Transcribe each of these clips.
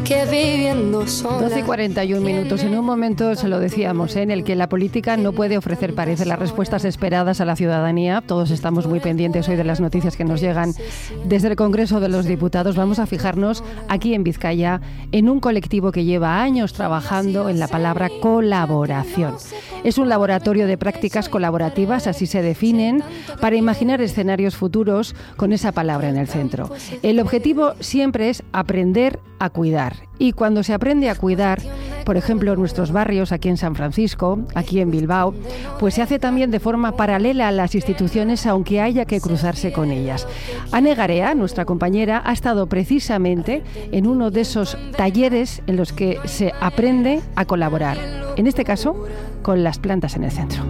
que viviendo sola. 12:41, en un momento se lo decíamos, en el que la política no puede ofrecer, parece, las respuestas esperadas a la ciudadanía. Todos estamos muy pendientes hoy de las noticias que nos llegan desde el Congreso de los Diputados. Vamos a fijarnos aquí en Vizcaya en un colectivo que lleva años trabajando en la palabra colaboración. Es un laboratorio de prácticas colaborativas, así se definen, para imaginar escenarios futuros con esa palabra en el centro. El objetivo siempre es aprender a cuidar. Y cuando se aprende a cuidar, por ejemplo, en nuestros barrios, aquí en San Francisco, aquí en Bilbao, pues se hace también de forma paralela a las instituciones, aunque haya que cruzarse con ellas. Ane Garea, nuestra compañera, ha estado precisamente en uno de esos talleres en los que se aprende a colaborar. En este caso, con las plantas en el centro.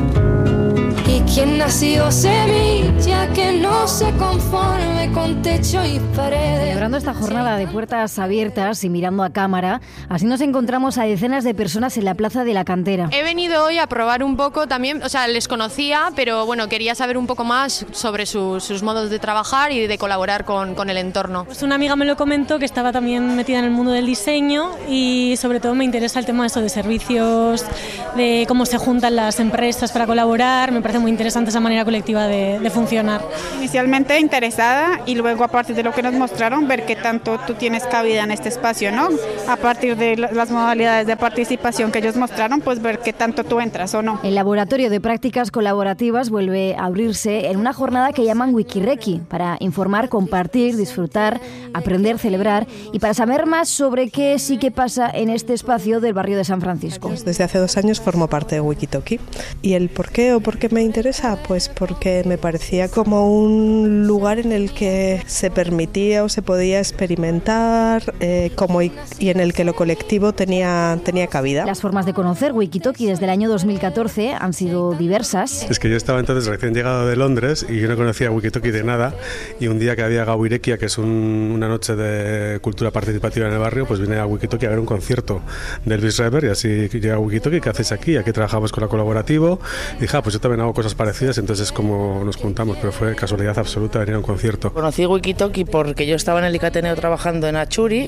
Y quien nació semilla que no se conforme con techo y paredes. Celebrando esta jornada de puertas abiertas y mirando a cámara, así nos encontramos a decenas de personas en la Plaza de la Cantera. He venido hoy a probar un poco también, o sea, les conocía, pero bueno, quería saber un poco más sobre sus modos de trabajar y de colaborar con el entorno. Pues una amiga me lo comentó, que estaba también metida en el mundo del diseño, y sobre todo me interesa el tema de eso, de servicios, de cómo se juntan las empresas para colaborar. Me parece muy interesante esa manera colectiva de funcionar. Inicialmente interesada y luego, a partir de lo que nos mostraron, ver qué tanto tú tienes cabida en este espacio, ¿no? A partir de las modalidades de participación que ellos mostraron, pues ver qué tanto tú entras o no. El laboratorio de prácticas colaborativas vuelve a abrirse en una jornada que llaman Wikireki, para informar, compartir, disfrutar, aprender, celebrar y para saber más sobre qué sí que pasa en este espacio del barrio de San Francisco. Desde hace 2 años formo parte de Wikitoki. ¿Y el por qué me interesa? Pues porque me parecía como un lugar en el que se permitía o se podía experimentar y en el que lo colectivo tenía cabida. Las formas de conocer Wikitoki desde el año 2014 han sido diversas. Es que yo estaba entonces recién llegado de Londres y yo no conocía Wikitoki de nada, y un día que había Gauirekia, que es una noche de cultura participativa en el barrio, pues vine a Wikitoki a ver un concierto de Elvis Rever, y así llegué a Wikitoki. ¿Qué hacéis aquí? Aquí trabajamos con la colaborativo, y dije, pues yo también hago cosas parecidas, entonces es como nos juntamos, pero fue casualidad absoluta venir a un concierto. Conocí Wikitoki porque yo estaba en el Icateneo trabajando en Achuri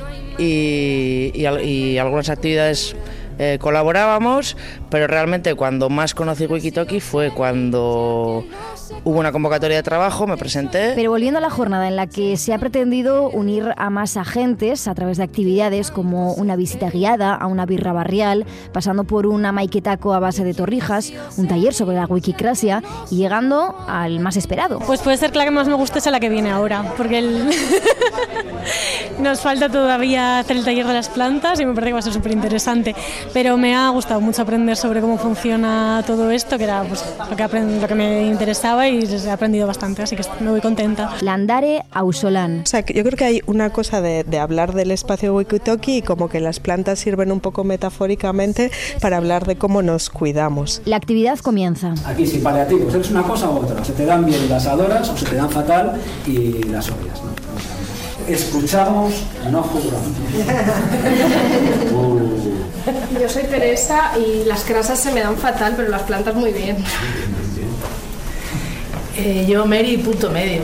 y algunas actividades colaborábamos, pero realmente cuando más conocí Wikitoki fue cuando hubo una convocatoria de trabajo, me presenté. Pero volviendo a la jornada en la que se ha pretendido unir a más agentes a través de actividades como una visita guiada a una birra barrial, pasando por una maiketaco a base de torrijas, un taller sobre la wikicrasia y llegando al más esperado. Pues puede ser que la que más me guste sea la que viene ahora, porque nos falta todavía hacer el taller de las plantas y me parece que va a ser súper interesante. Pero me ha gustado mucho aprender sobre cómo funciona todo esto, que era pues, lo que me interesaba, y he aprendido bastante, así que me voy contenta. Landare Ausolan. O sea, yo creo que hay una cosa de hablar del espacio Wikitoki, y como que las plantas sirven un poco metafóricamente para hablar de cómo nos cuidamos. La actividad comienza. Aquí sin paliativos, eres una cosa u otra. Se te dan bien y las adoras, o se te dan fatal y las odias, ¿no? Escuchamos, no juzgamos. Yo soy Teresa y las grasas se me dan fatal, pero las plantas muy bien. Yo Mary, punto medio.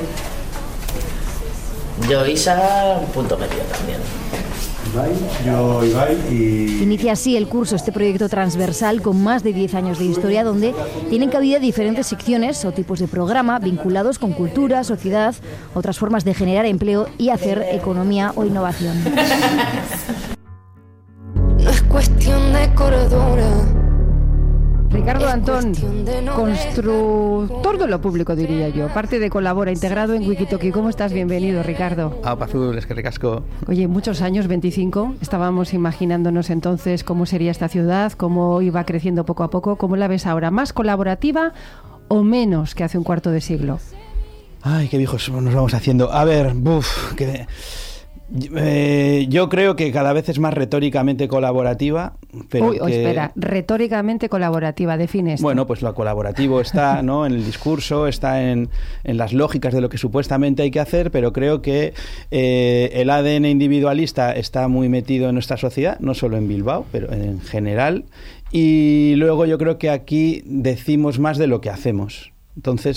Yo Isa, punto medio también. Yo Ibai y... Inicia así el curso, este proyecto transversal con más de 10 años de historia, donde tienen cabida diferentes secciones o tipos de programa vinculados con cultura, sociedad, otras formas de generar empleo y hacer economía o innovación. No es cuestión de cordura. Ricardo Antón, constructor de lo público, diría yo, parte de Colabora, integrado en Wikitoki. ¿Cómo estás? Bienvenido, Ricardo. Pazul, es que ricasco. Oye, muchos años, 25, estábamos imaginándonos entonces cómo sería esta ciudad, cómo iba creciendo poco a poco. ¿Cómo la ves ahora? ¿Más colaborativa o menos que hace un cuarto de siglo? Ay, qué viejos nos vamos haciendo. A ver, yo creo que cada vez es más retóricamente colaborativa. Pero espera, retóricamente colaborativa, define esto. Bueno, pues lo colaborativo está, ¿no?, en el discurso, está en las lógicas de lo que supuestamente hay que hacer, pero creo que el ADN individualista está muy metido en nuestra sociedad, no solo en Bilbao, pero en general, y luego yo creo que aquí decimos más de lo que hacemos. Entonces,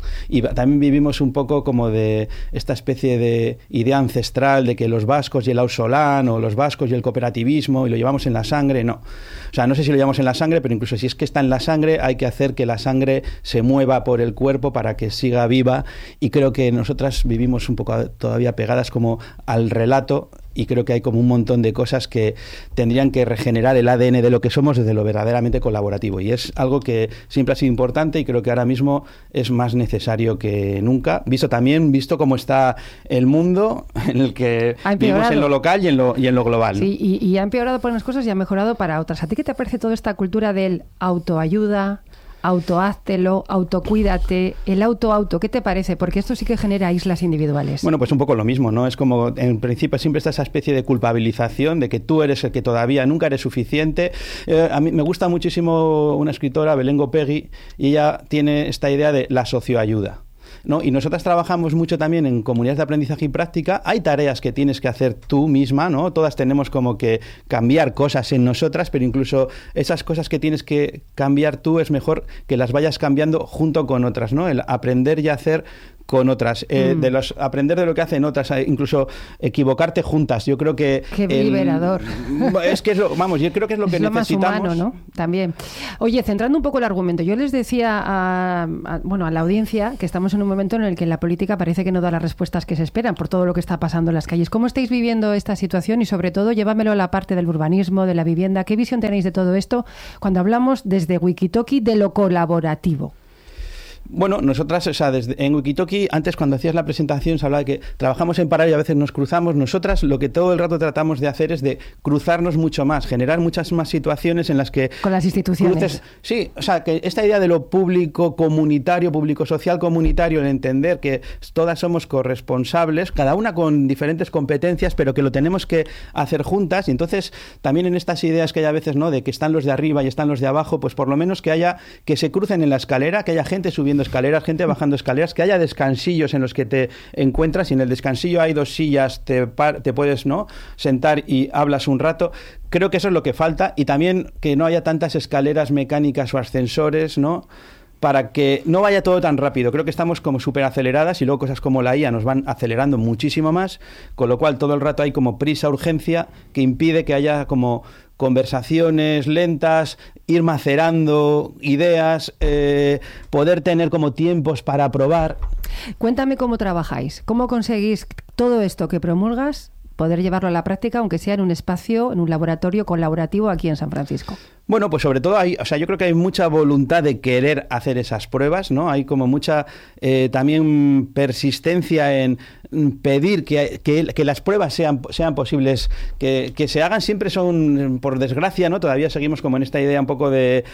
Y también vivimos un poco como de esta especie de idea ancestral de que los vascos y el ausolán o los vascos y el cooperativismo y lo llevamos en la sangre, no. O sea, no sé si lo llevamos en la sangre, pero incluso si es que está en la sangre, hay que hacer que la sangre se mueva por el cuerpo para que siga viva, y creo que nosotras vivimos un poco todavía pegadas como al relato, y creo que hay como un montón de cosas que tendrían que regenerar el ADN de lo que somos desde lo verdaderamente colaborativo, y es algo que siempre ha sido importante y creo que ahora mismo es más necesario que nunca, visto cómo está el mundo en el que vivimos en lo local y en lo global. Sí, y ha empeorado por unas cosas y ha mejorado para otras. ¿A ti qué te parece toda esta cultura del autoayuda, autoháztelo, autocuídate, el auto? ¿Qué te parece? Porque esto sí que genera islas individuales. Bueno, pues un poco lo mismo, ¿no? Es como, en principio siempre está esa especie de culpabilización de que tú eres el que todavía nunca eres suficiente. A mí me gusta muchísimo una escritora, Belén Gopegui, y ella tiene esta idea de la socioayuda, ¿no? Y nosotras trabajamos mucho también en comunidades de aprendizaje y práctica. Hay tareas que tienes que hacer tú misma, ¿no? Todas tenemos como que cambiar cosas en nosotras, pero incluso esas cosas que tienes que cambiar tú es mejor que las vayas cambiando junto con otras, ¿no? El aprender y hacer con otras, aprender de lo que hacen otras, incluso equivocarte juntas. Yo creo que... ¡Qué liberador! Es que yo creo que es lo que necesitamos. Lo más humano, ¿no? También. Oye, centrando un poco el argumento, yo les decía a la audiencia que estamos en un momento en el que la política parece que no da las respuestas que se esperan por todo lo que está pasando en las calles. ¿Cómo estáis viviendo esta situación? Y sobre todo, llévamelo a la parte del urbanismo, de la vivienda. ¿Qué visión tenéis de todo esto cuando hablamos desde Wikitoki de lo colaborativo? Bueno, nosotras, o sea, en Wikitoki, antes cuando hacías la presentación se hablaba de que trabajamos en paralelo y a veces nos cruzamos. Nosotras lo que todo el rato tratamos de hacer es de cruzarnos mucho más, generar muchas más situaciones en las que... Con las instituciones. Sí, o sea, que esta idea de lo público comunitario, público social comunitario, el entender que todas somos corresponsables, cada una con diferentes competencias, pero que lo tenemos que hacer juntas. Y entonces, también en estas ideas que hay a veces, ¿no?, de que están los de arriba y están los de abajo, pues por lo menos que se crucen en la escalera, que haya gente subiendo escaleras, gente bajando escaleras, que haya descansillos en los que te encuentras, y en el descansillo hay 2 sillas, te puedes, ¿no?, sentar y hablas un rato. Creo que eso es lo que falta, y también que no haya tantas escaleras mecánicas o ascensores, ¿no?, para que no vaya todo tan rápido. Creo que estamos como súper aceleradas, y luego cosas como la IA nos van acelerando muchísimo más, con lo cual todo el rato hay como prisa, urgencia, que impide que haya como conversaciones lentas, ir macerando ideas, poder tener como tiempos para probar. Cuéntame cómo trabajáis, cómo conseguís todo esto que promulgas, poder llevarlo a la práctica, aunque sea en un espacio, en un laboratorio colaborativo aquí en San Francisco. Bueno, pues sobre todo yo creo que hay mucha voluntad de querer hacer esas pruebas, ¿no? Hay como mucha también persistencia en pedir que las pruebas sean posibles, que se hagan. Siempre son, por desgracia, ¿no?, todavía seguimos como en esta idea un poco de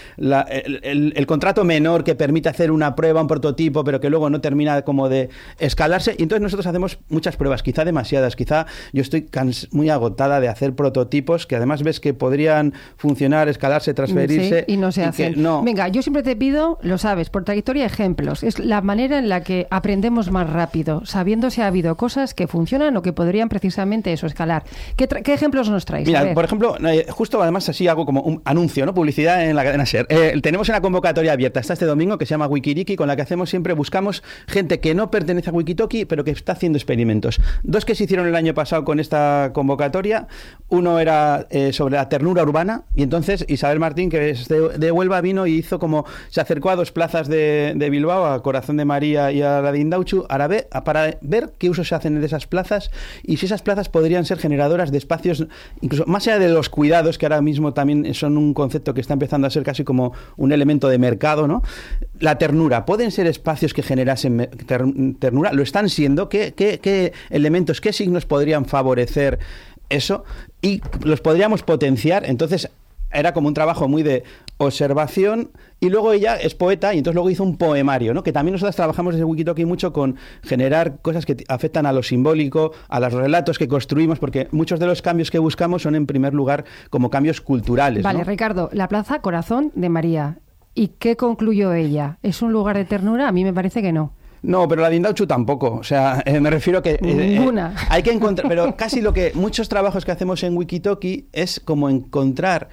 el contrato menor que permite hacer una prueba, un prototipo, pero que luego no termina como de escalarse. Y entonces nosotros hacemos muchas pruebas, quizá demasiadas, quizá yo estoy muy agotada de hacer prototipos que además ves que podrían funcionar, escalarse, transferirse, sí, y no se hacen. No. Venga, yo siempre te pido, lo sabes, por trayectoria, ejemplos. Es la manera en la que aprendemos más rápido, sabiendo si ha habido cosas que funcionan o que podrían precisamente eso, escalar. ¿Qué ejemplos nos traes? Mira, por ejemplo, justo además así hago como un anuncio, ¿no?, publicidad en la cadena SER. Tenemos una convocatoria abierta hasta este domingo que se llama Wikiriki, con la que buscamos gente que no pertenece a Wikitoki, pero que está haciendo experimentos. 2 que se hicieron el año pasado con esta convocatoria. Uno era sobre la ternura urbana, y entonces Isabel Martín, que es de Huelva, vino y se acercó a 2 plazas de Bilbao, a Corazón de María y a la de Indautxu, para ver qué usos se hacen de esas plazas y si esas plazas podrían ser generadoras de espacios, incluso más allá de los cuidados, que ahora mismo también son un concepto que está empezando a ser casi como un elemento de mercado, ¿no? La ternura, ¿pueden ser espacios que generasen ternura? ¿Lo están siendo? ¿Qué elementos, qué signos podrían favorecer eso? Y los podríamos potenciar. Entonces era como un trabajo muy de observación, y luego ella es poeta y entonces luego hizo un poemario, ¿no?, que también nosotros trabajamos desde Wikitoki mucho con generar cosas que afectan a lo simbólico, a los relatos que construimos, porque muchos de los cambios que buscamos son en primer lugar como cambios culturales. Vale, ¿no? Ricardo, la plaza Corazón de María, ¿y qué concluyó ella? ¿Es un lugar de ternura? A mí me parece que no. No, pero la de Indautxu tampoco. O sea, me refiero a que... Ninguna. Hay que encontrar... Pero casi muchos trabajos que hacemos en Wikitoki es como encontrar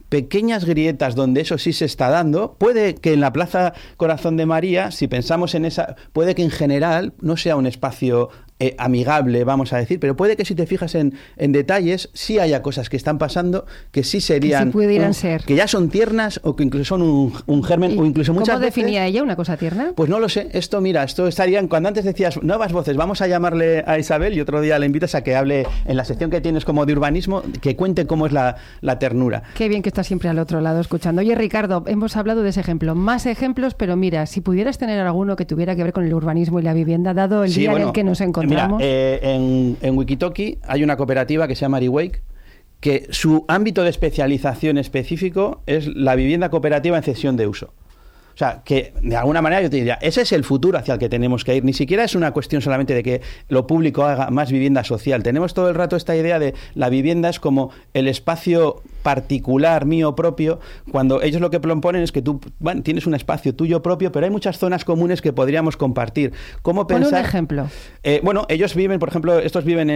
pequeñas grietas donde eso sí se está dando. Puede que en la Plaza Corazón de María, si pensamos en esa, puede que en general no sea un espacio amigable, vamos a decir, pero puede que si te fijas en detalles, sí haya cosas que están pasando que sí serían, que sí pudieran ser, que ya son tiernas o que incluso son un germen, o incluso muchas veces. ¿Cómo definía ella una cosa tierna? Pues no lo sé. Esto, mira, esto estarían, cuando antes decías nuevas voces, vamos a llamarle a Isabel y otro día le invitas a que hable en la sección que tienes como de urbanismo, que cuente cómo es la ternura. Qué bien que estás siempre al otro lado escuchando. Oye, Ricardo, hemos hablado de ese ejemplo, más ejemplos, pero mira, si pudieras tener alguno que tuviera que ver con el urbanismo y la vivienda, dado el día en el que nos encontramos. Mira, en Wikitoki hay una cooperativa que se llama Ariwake, que su ámbito de especialización específico es la vivienda cooperativa en cesión de uso. O sea, que de alguna manera yo te diría, ese es el futuro hacia el que tenemos que ir. Ni siquiera es una cuestión solamente de que lo público haga más vivienda social. Tenemos todo el rato esta idea de la vivienda es como el espacio particular, mío propio, cuando ellos lo que proponen es que tú tienes un espacio tuyo propio, pero hay muchas zonas comunes que podríamos compartir. ¿Cómo pensar? Pon un ejemplo. Ellos viven, por ejemplo, estos viven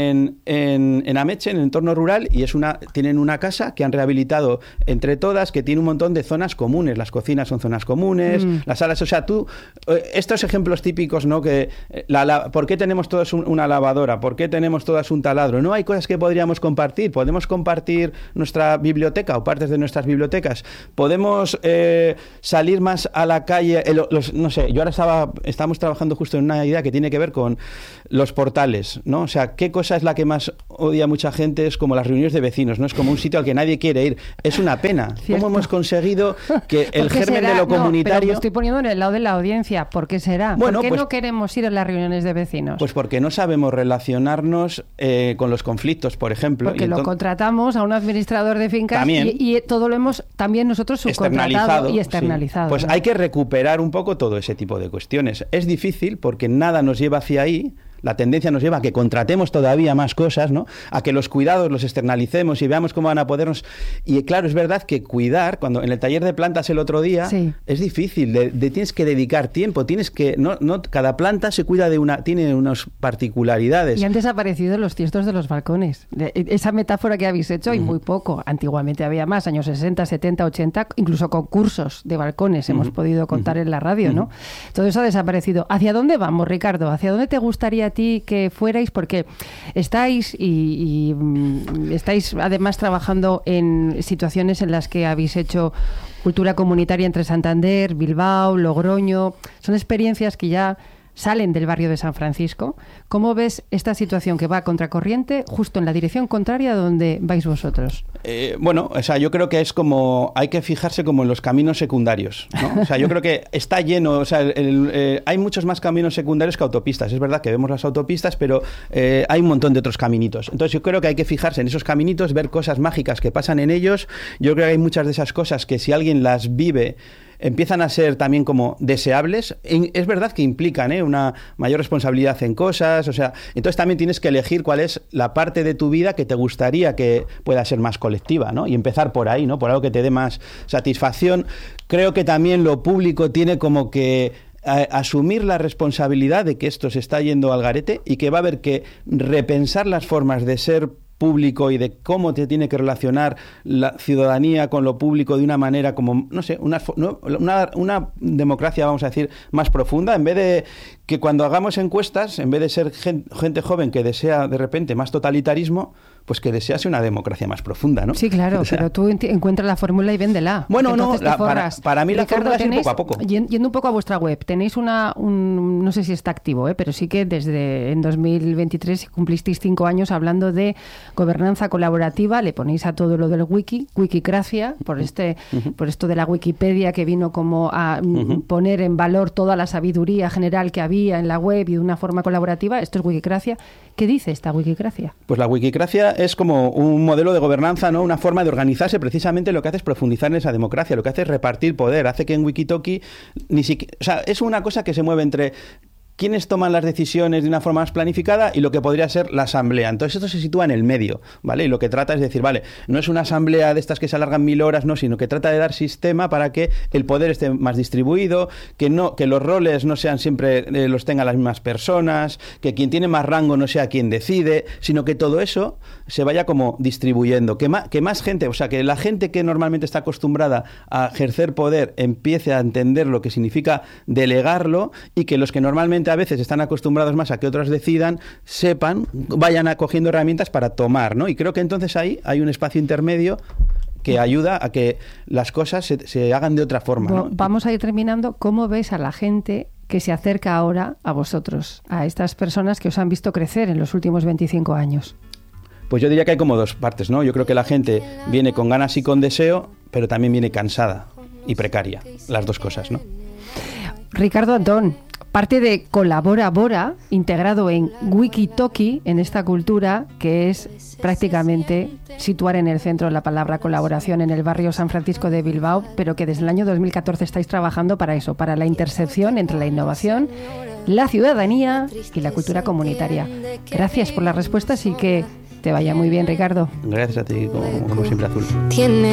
en Ameche, en el entorno rural, y tienen una casa que han rehabilitado entre todas, que tiene un montón de zonas comunes. Las cocinas son zonas comunes, las salas, o sea, estos ejemplos típicos, ¿no? Que ¿por qué tenemos todos una lavadora? ¿Por qué tenemos todas un taladro? No hay cosas que podríamos compartir. Podemos compartir nuestra biblioteca o partes de nuestras bibliotecas. Podemos salir más a la calle. No sé, yo ahora estamos trabajando justo en una idea que tiene que ver con los portales, ¿no? O sea, ¿qué cosa es la que más odia mucha gente? Es como las reuniones de vecinos, ¿no? Es como un sitio al que nadie quiere ir. Es una pena. ¿Cierto? ¿Cómo hemos conseguido que el germen de lo comunitario... Pero me estoy poniendo en el lado de la audiencia. ¿Por qué será? Bueno, ¿Por qué no queremos ir a las reuniones de vecinos? Pues porque no sabemos relacionarnos con los conflictos, por ejemplo. Porque lo contratamos a un administrador de fincas y todo lo hemos también nosotros subcontratado y externalizado. Sí. Pues ¿no? hay que recuperar un poco todo ese tipo de cuestiones. Es difícil porque nada nos lleva hacia ahí. La tendencia nos lleva a que contratemos todavía más cosas, ¿no? A que los cuidados los externalicemos y veamos cómo van a podernos... Y claro, es verdad que cuidar, cuando en el taller de plantas el otro día, es difícil, tienes que dedicar tiempo, tienes que... No, cada planta se cuida tiene unas particularidades. Y han desaparecido los tiestos de los balcones. Esa metáfora que habéis hecho, y muy poco. Antiguamente había más, años 60, 70, 80, incluso concursos de balcones hemos podido contar en la radio, ¿no? Todo eso ha desaparecido. ¿Hacia dónde vamos, Ricardo? ¿Hacia dónde te gustaría a ti que fuerais? Porque estáis y estáis además trabajando en situaciones en las que habéis hecho cultura comunitaria entre Santander, Bilbao, Logroño. Son experiencias que ya salen del barrio de San Francisco. ¿Cómo ves esta situación que va a contracorriente justo en la dirección contraria a donde vais vosotros? Bueno, o sea, yo creo que es como, hay que fijarse como en los caminos secundarios, ¿no? O sea, yo creo que está lleno, o sea, hay muchos más caminos secundarios que autopistas. Es verdad que vemos las autopistas, pero hay un montón de otros caminitos. Entonces yo creo que hay que fijarse en esos caminitos, ver cosas mágicas que pasan en ellos. Yo creo que hay muchas de esas cosas que si alguien las vive, empiezan a ser también como deseables. Es verdad que implican una mayor responsabilidad en cosas, o sea, entonces también tienes que elegir cuál es la parte de tu vida que te gustaría que pueda ser más colectiva, ¿no? Y empezar por ahí, ¿no? Por algo que te dé más satisfacción. Creo que también lo público tiene como que asumir la responsabilidad de que esto se está yendo al garete y que va a haber que repensar las formas de ser público y de cómo te tiene que relacionar la ciudadanía con lo público de una manera como, no sé, una democracia, vamos a decir, más profunda, en vez de que cuando hagamos encuestas, en vez de ser gente joven que desea de repente más totalitarismo, pues que desease una democracia más profunda, ¿no? Sí, claro, o sea, pero tú encuentras la fórmula y véndela. Bueno, no, para mí la fórmula es ir poco a poco. Yendo un poco a vuestra web, tenéis no sé si está activo, pero sí que desde en 2023 cumplisteis 5 años hablando de gobernanza colaborativa, le ponéis a todo lo del Wikicracia, por esto de la Wikipedia que vino como a poner en valor toda la sabiduría general que había en la web y de una forma colaborativa. Esto es Wikicracia. ¿Qué dice esta Wikicracia? Pues la Wikicracia es como un modelo de gobernanza, ¿no? Una forma de organizarse. Precisamente lo que hace es profundizar en esa democracia, lo que hace es repartir poder, hace que en Wikitoki o sea, es una cosa que se mueve entre quiénes toman las decisiones de una forma más planificada y lo que podría ser la asamblea. Entonces esto se sitúa en el medio, ¿vale? Y lo que trata es decir, vale, no es una asamblea de estas que se alargan 1000 horas, no, sino que trata de dar sistema para que el poder esté más distribuido, que los roles no sean siempre los tengan las mismas personas, que quien tiene más rango no sea quien decide, sino que todo eso se vaya como distribuyendo, que más gente, o sea, que la gente que normalmente está acostumbrada a ejercer poder empiece a entender lo que significa delegarlo, y que los que normalmente a veces están acostumbrados más a que otros decidan, sepan, vayan acogiendo herramientas para tomar, ¿no? Y creo que entonces ahí hay un espacio intermedio que ayuda a que las cosas se hagan de otra forma, ¿no? Vamos a ir terminando. ¿Cómo ves a la gente que se acerca ahora a vosotros, a estas personas que os han visto crecer en los últimos 25 años? Pues yo diría que hay como dos partes, ¿no? Yo creo que la gente viene con ganas y con deseo, pero también viene cansada y precaria, las dos cosas, ¿no? Ricardo Antón, parte de Colabora Bora, integrado en Wikitoki, en esta cultura que es prácticamente situar en el centro la palabra colaboración en el barrio San Francisco de Bilbao, pero que desde el año 2014 estáis trabajando para eso, para la intersección entre la innovación, la ciudadanía y la cultura comunitaria. Gracias por las respuestas y que te vaya muy bien, Ricardo. Gracias a ti, como siempre, Azul. Tiene